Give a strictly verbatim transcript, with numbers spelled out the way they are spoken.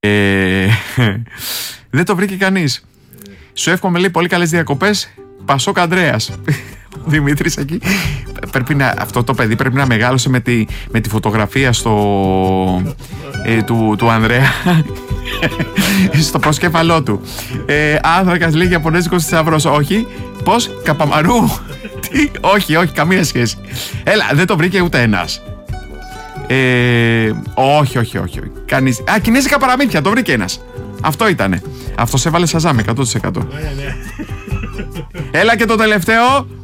Ε, δεν το βρήκε κανείς. Σου εύχομαι, λέει, πολύ καλές διακοπές. Πασόκ Ανδρέας. Ο Δημήτρης εκεί. Πρέπει να, αυτό το παιδί πρέπει να μεγάλωσε με τη, με τη φωτογραφία στο, ε, του, του Ανδρέα στο προσκέφαλό του. ε, Άνθρακας, λέει, Ιαπωνέζικος θησαυρός. Όχι. Πώς, Καπαμαρού? Τι, όχι, όχι, καμία σχέση. Έλα, δεν το βρήκε ούτε ένας. Ε, όχι, όχι, όχι. Κανείς. Α, κινέζικα παραμύθια, το βρήκε ένας. Αυτό ήτανε. Αυτός έβαλε Σαζάμ εκατό τοις εκατό. Έλα και το τελευταίο.